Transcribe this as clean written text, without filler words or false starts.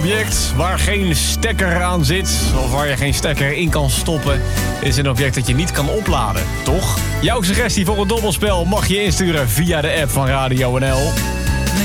object waar geen stekker aan zit of waar je geen stekker in kan stoppen is een object dat je niet kan opladen, toch? Jouw suggestie voor een dobbelspel mag je insturen via de app van Radio NL.